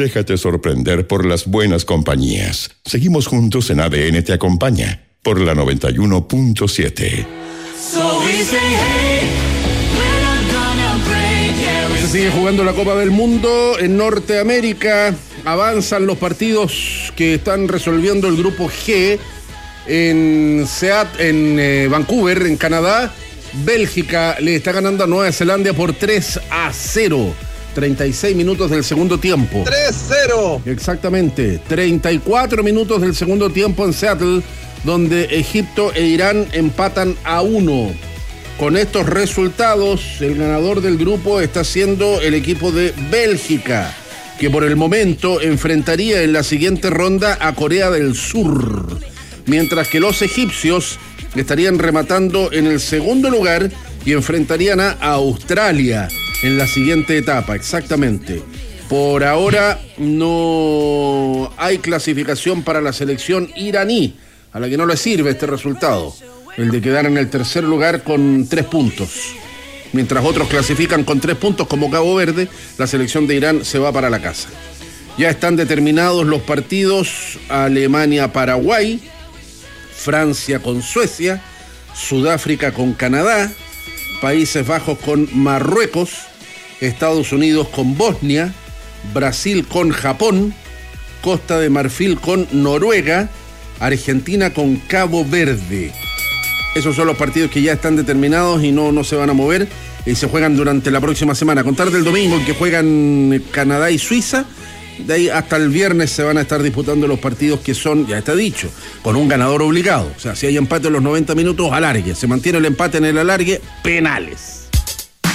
Déjate sorprender por las buenas compañías. Seguimos juntos en ADN Te Acompaña, por la 91.7. Se sigue jugando la Copa del Mundo en Norteamérica. Avanzan los partidos que están resolviendo el grupo G en Vancouver, en Canadá. Bélgica le está ganando a Nueva Zelanda por 3-0. 36 minutos del segundo tiempo. 3-0. Exactamente. 34 minutos del segundo tiempo en Seattle, donde Egipto e Irán empatan a 1. Con estos resultados, el ganador del grupo está siendo el equipo de Bélgica, que por el momento enfrentaría en la siguiente ronda a Corea del Sur, mientras que los egipcios estarían rematando en el segundo lugar y enfrentarían a Australia en la siguiente etapa, exactamente. Por ahora no hay clasificación para la selección iraní, a la que no le sirve este resultado, el de quedar en el tercer lugar con 3 puntos. Mientras otros clasifican con 3 puntos como Cabo Verde, la selección de Irán se va para la casa. Ya están determinados los partidos: Alemania-Paraguay, Francia con Suecia, Sudáfrica con Canadá, Países Bajos con Marruecos, Estados Unidos con Bosnia, Brasil con Japón, Costa de Marfil con Noruega, Argentina con Cabo Verde. Esos son los partidos que ya están determinados y no se van a mover y se juegan durante la próxima semana. A contar del domingo en que juegan Canadá y Suiza, de ahí hasta el viernes se van a estar disputando los partidos que son, ya está dicho, con un ganador obligado. O sea, si hay empate en los 90 minutos, alargue. Se mantiene el empate en el alargue, penales.